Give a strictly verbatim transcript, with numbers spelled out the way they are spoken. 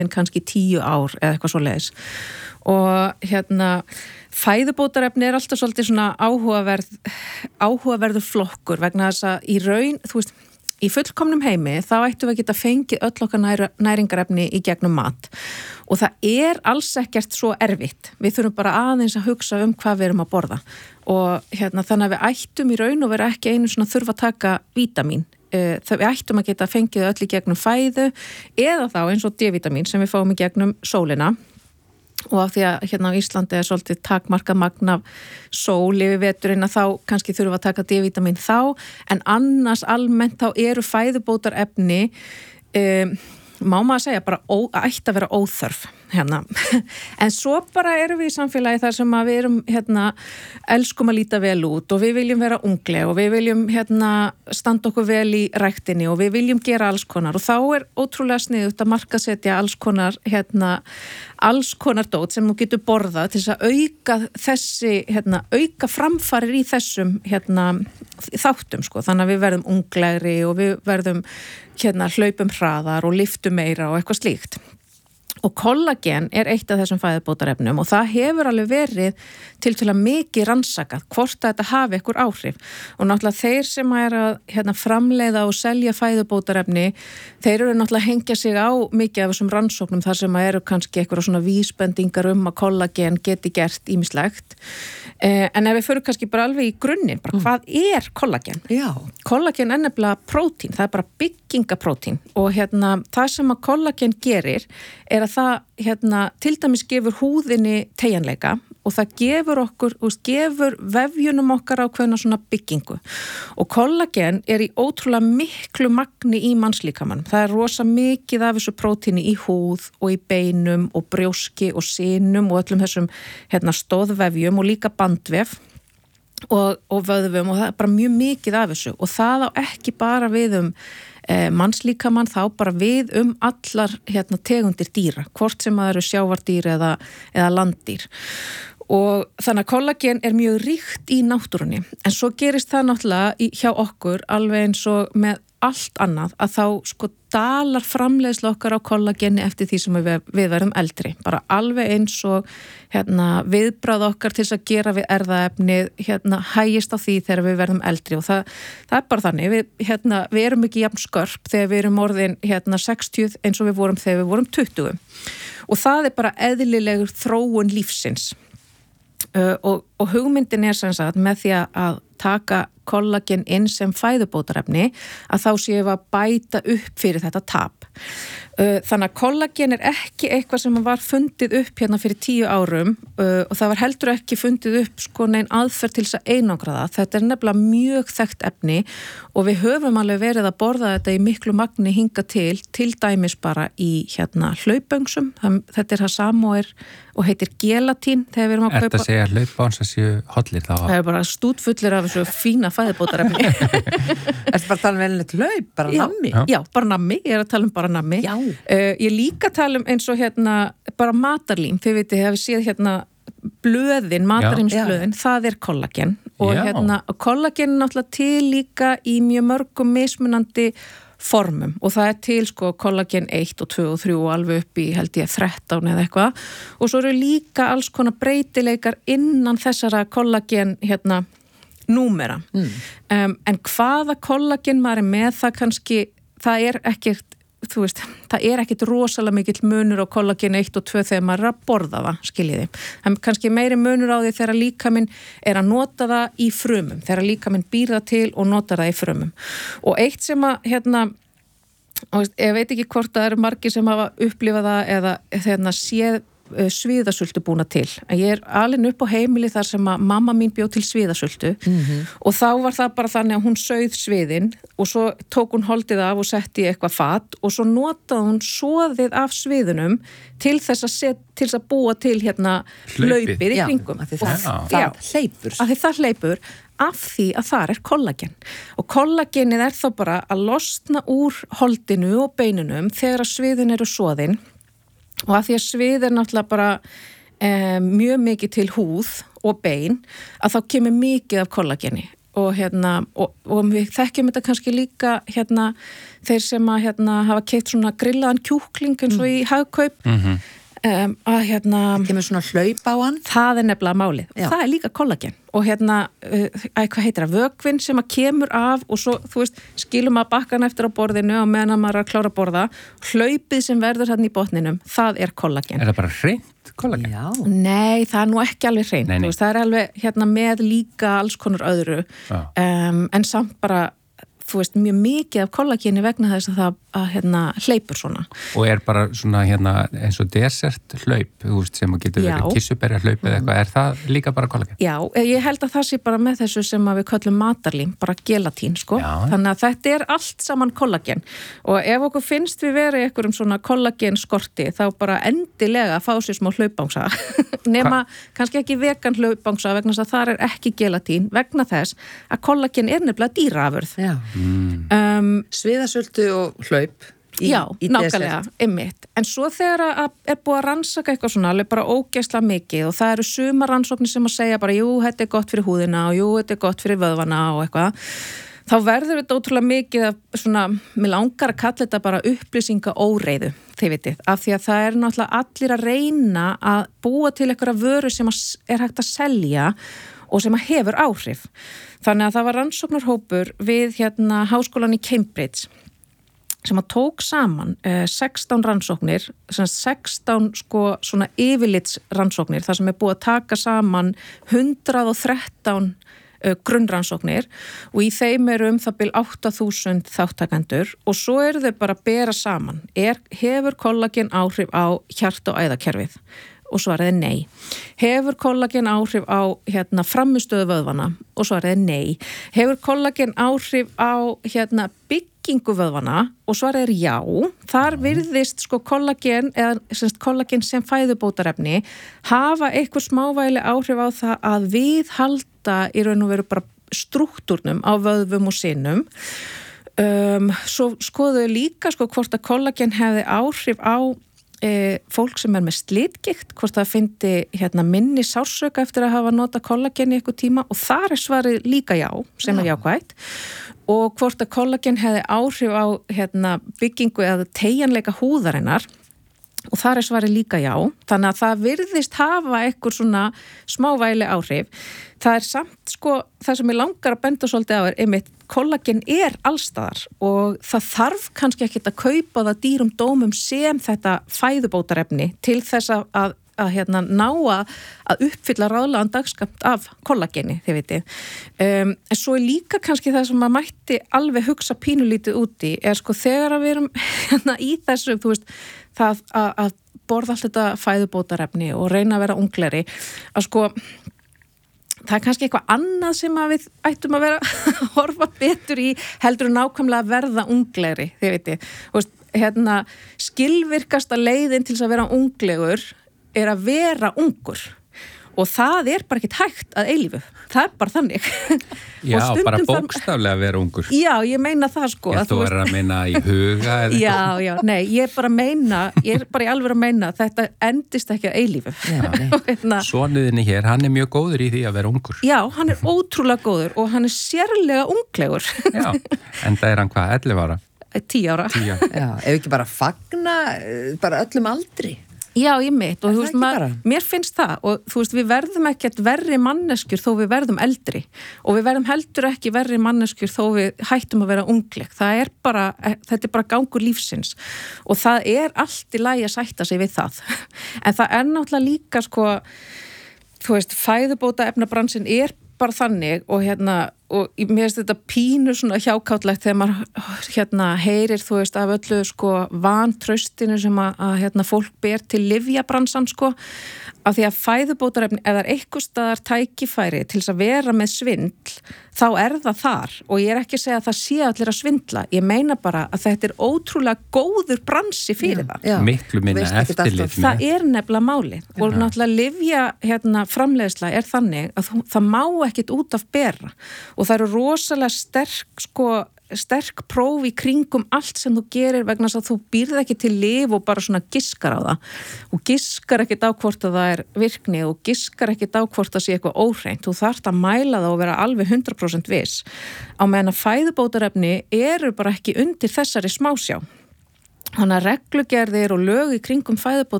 kannski tíu ár eða eitthvað svoleiðis og hérna fæðubótarefni er alltaf svolítið svona áhugaverð áhugaverður flokkur vegna þess að í raun, þú veist, í fullkomnum heimi þá ættum við að geta fengið öll okkar næra, næringarefni í gegnum mat og það er alls ekkert svo erfitt. Við þurfum bara aðeins að hugsa um hvað við erum að borða og hérna þannig að við ættum í raun og vera ekki einu svona þurfa að taka vítamín. Það við ættum að geta fengið öll í gegnum fæðu eða þá eins og D-vítamín sem við fáum í gegnum sólina og af því að hérna á Íslandi er svolítið takmarkað magn af sól yfir veturinn að þá kannski þurfum að taka D-vítamín þá en annars almennt þá eru fæðubótarefni um, má maður segja bara ó, ætti að vera óþörf hérna. En svo bara erum við í samfélagi þar sem að við erum hérna, elskum að líta vel út og við viljum vera ungleg og við viljum hérna, standa okkur vel í ræktinni og við viljum gera alls konar og þá er ótrúlega sniðugt að markasetja alls konar hérna, alls konar dót sem þú getur borðað til þess að auka þessi, hérna, auka framfarir í þessum hérna, þáttum sko, þannig að við verðum unglegri og við verðum hérna, hlaupum hraðar og lyftum meira og eitthvað slíkt. Og kollagen er eitt af þessum fæðubótarefnum og það hefur alveg verið til til að mikið rannsakað hvort að þetta hafi einhver áhrif og náttúrulega þeir sem er að hérna, framleiða og selja fæðubótarefni þeir eru náttúrulega að hengja sig á mikið af þessum rannsóknum þar sem að eru kannski eitthvað svona vísbendingar um að kollagen geti gert ýmislegt eh, en ef við förum kannski bara alveg í grunninn bara mm. hvað er kollagen? Já. Kollagen er nefnilega prótín, það er bara byggingaprótín og hérna það sem að kollagen gerir er að það hérna, til dæmis gefur húðinni teygjanleika og það gefur okkur, úst, gefur vefjunum okkar ákveðna svona byggingu og kollagen er í ótrúlega miklu magni í mannslíkamanum. Það er rosa mikið af þessu prótíni í húð og í beinum og brjóski og sinum og öllum þessum hérna, stóðvefjum og líka bandvef og, og vöðvum og það er bara mjög mikið af þessu og það á ekki bara við um mannslíkamann þá bara við um allar hérna, tegundir dýra, hvort sem það eru sjávardýr eða, eða landdýr og þannig að kollagen er mjög ríkt í náttúrunni en svo gerist það náttúrulega í, hjá okkur alveg eins og með allt annað að þá sko dalar framleiðsla okkar á kollageni eftir því sem við, við verðum eldri bara alveg eins og hérna, viðbragð okkar til þess að gera við erfðaefni hérna, hægist á því þegar við verðum eldri og það, það er bara þannig við, hérna, við erum ekki jafn skörp þegar við erum orðin hérna, sextíu eins og við vorum þegar við vorum tuttugu og það er bara eðlilegur þróun lífsins uh, og, og hugmyndin er sem sagt með því að taka kollagen inn sem fæðubótarefni að þá séum við að bæta upp fyrir þetta tap. Þannig að kollagen er ekki eitthvað sem var fundið upp hérna fyrir tíu árum og það var heldur ekki fundið upp sko neinn aðferð til þess að einangra það. Þetta er nefnilega mjög þekkt efni og við höfum alveg verið að borða þetta í miklu magni hinga til, til dæmis bara í hérna hlaupöngsum. Þetta er það sama og, er, og heitir gelatín þegar við erum að kaupa. Þetta segja hlaupöns að séu hollir þá? Það er bara stútfullir af þessu fína fæðubótarefni. Ertu bara að tala um velnilegt hlaup, bara já, nammi? Já, bara nammi, ég er að tala um bara nammi. Já. Uh, ég líka tala um eins og hérna bara matarlím, þið veitir, ég hef séð hérna blöðin, matarlímsblöðin, það er kollagen og já. hérna kollagen er náttúrulega til líka í mjög mörgum mismunandi formum og það er til sko kollagen eitt og tvö og þrjú og alveg upp í held ég þrettán eða eitthvað og svo eru líka alls konar breytileikar innan þessara kollagen hérna númera. Mm. Um, en hvaða kollagen maður er með það kannski, það er ekkert þú veist, það er ekkert rosalega mikill munur á kollagen eitt og tvö þegar maður er að borða það, skiljiði. Það er kannski meiri munur á því þegar líkaminn er að nota það í frumum, þegar líkaminn býr það til og notar það í frumum. Og eitt sem að, hérna, ég veit ekki hvort það eru margir sem hafa upplifað það eða hérna, séð sviðasultu búna til. Ég er alin upp á heimili þar sem að mamma mín bjó til sviðasultu mm-hmm. og þá var það bara þannig að hún sauð sviðin og svo tók hún holdið af og setti í eitthvað fat og svo notaði hún soðið af sviðunum til þess að, set, til þess að búa til hérna hlaupið í kringum. Já, það, það, það hleypur. Af því það hleypur af því að það er kollagen. Og kollagenið er þá bara að losna úr holdinu og beinunum þegar að sviðin eru soðin og að því að svið er náttúrulega bara e, mjög mikið til húð og bein að þá kemur mikið af kollageni og hérna og, og við þekkjum þetta kannski líka hérna þeir sem að hérna hafa keypt svona grillaðan kjúkling eins og í Hagkaup Mhm. um, að hérna Kemur svona hlaup á hann. það er nefnilega málið. Já. Það er líka kollagen og hérna, uh, æ, hvað heitir það, vökvinn sem að kemur af og svo, þú veist, skilum að bakkan eftir á borðinu og meðan að maður er að klára að borða, hlaupið sem verður hérna í botninum, það er kollagen. Er það bara hreint kollagen? Já. Nei, það er nú ekki alveg hreint, Nei, nei. þú veist, það er alveg hérna með líka alls konar öðru, Já. um, en samt bara, þú veist, mjög mikið af kollageni vegna þess að það að, hérna, hleypur svona. Og er bara svona hérna eins og desert hlaup, þú veist, sem að getur Já. verið kissuberja hlaup eða eitthvað, er það líka bara kollagen? Já, ég held að það sé bara með þessu sem að við köllum matarlím, bara gelatín, sko. Já. Þannig að þetta er allt saman kollagen og ef okkur finnst við verið einhverjum svona kollagen skorti þá bara endilega að fá sér smá hlaupbangsa nema kannski ekki vegan hlaupbangsa vegna þess að það er ekki gelatín vegna þess að kollagen er nefnilega dýraafurð. Já. Mm. Um, Sviðasöldu og hlaup í, Já, í nákvæmlega, desert. einmitt. En svo þegar að er búið að rannsaka eitthvað svona, alveg bara ógeðslega mikið og það eru sumar rannsóknir sem að segja bara, jú, þetta er gott fyrir húðina og jú, þetta er gott fyrir vöðvana og eitthvað, þá verður þetta ótrúlega mikið af svona, mér langar að kalla þetta bara upplýsinga óreiðu, þið vitið, af því að það er náttúrulega allir að reyna að búa til einhverja vöru sem er hægt að selja og sem að hefur áhrif. Þannig að það var rannsóknarhópur við hérna háskólan í Cambridge sem að tók saman uh, sextán rannsóknir, sextán sko svona yfirlits rannsóknir, þar sem er búið að taka saman hundrað og þrettán uh, grunnrannsóknir og í þeim eru um það bil átta þúsund þáttakendur og svo eru þau bara að bera saman. Er, hefur kollagen áhrif á hjarta- og æðakerfið? Og svaraði nei. Hefur kollagen áhrif á hérna, framistöðu vöðvana? Og svaraði nei. Hefur kollagen áhrif á hérna, byggingu vöðvana? Og svaraði já. Þar virðist sko kollagen, eða semst kollagen sem fæðubótarefni, hafa eitthvað smávægileg áhrif á það að viðhalda í raun og veru bara strúktúrnum á vöðvum og sinnum. Um, svo skoðuðu líka sko hvort að kollagen hefði áhrif á E, fólk sem er með slitgikt, hvort það fyndi hérna, minni sársöka eftir að hafa nota kollagen í eitthvað tíma og þar er svarið líka já, sem já. er jákvætt og hvort að kollagen hefði áhrif á hérna, byggingu eða teygjanleika húðarinnar og þar er svarið líka já, þannig að það virðist hafa eitthvað svona smávægileg áhrif. Það er samt sko, það sem ég langar að benda svolítið á er einmitt, kollagen er allstaðar og það þarf kannski ekki að kaupa það dýrum dómum sem þetta fæðubótarefni til þess að, að, að hérna, ná að, að uppfylla ráðlegan dagskamt af kollageni, þið vitið. Um, en svo er líka kannski það sem maður mætti alveg hugsa pínulítið úti er sko þegar að við erum hérna, í þessu, þú veist, það að, að borða allt þetta fæðubótarefni og reyna að vera ungleri, að sko það er kannski eitthvað annað sem að við ættum að vera að horfa betur í heldur en nákvæmlega að verða unglegri, þið veitir. Veist, hérna, skilvirkasta leiðin til þess að vera unglegur er að vera ungur og það er bara ekkert hægt að eilífu. Það er bara þannig. Já, bara bókstaflega að vera ungur. Já, ég meina það sko. Ég þú er að meina í huga eða Já, já, nei, ég er bara að meina, ég er bara í alveg að meina að þetta endist ekki að eilífu. hérna, Sonuðinni hér, hann er mjög góður í því að vera ungur. Já, hann er ótrúlega góður og hann er sérlega unglegur. Já, en það er hann hvað, ellefu ára? Tíu ára. Tíu ára. Já, ef ekki bara fagna bara öllum aldri. Já, ég mitt og þú veist, maður, mér finnst það og þú veist, við verðum ekkert verri manneskjur þó við verðum eldri og við verðum heldur ekki verri manneskjur þó við hættum að vera ungleg. Það er bara, þetta er bara gangur lífsins og það er allt í lagi að sætta sig við það. En það er náttúrulega líka sko, þú veist, fæðubóta efnabransin er bara þannig og hérna, og mér finnst þetta pínu svona hjákátlegt þegar maður hérna heyrir, þú veist, af öllu sko vantraustinu sem að, að hérna fólk ber til lyfjabransan sko, af því að fæðubótarefni, ef það er eitthvað staðar tækifæri til þess að vera með svindl, þá er það þar og ég er ekki að segja að það sé allir að svindla, ég meina bara að þetta er ótrúlega góður bransi fyrir já, það. Já, miklu minna eftirlit. Það er nefnilega málið já. Og náttúrulega lyfja hérna framleiðsla er þannig að það má ekkit út af bera og það eru rosalega sterk sko sterk próf í kringum allt sem þú gerir vegna þess að þú býrð ekki til lyf og bara svona giskar á það og giskar ekkit á hvort að það er virkni og giskar ekkit á hvort að sé eitthvað óhreint. Þú þarft að mæla það og vera alveg hundrað prósent viss. Á meðan að fæðubótarefni eru bara ekki undir þessari smásjá. Þannig að reglugerðir og lög í kringum fæðubótarefni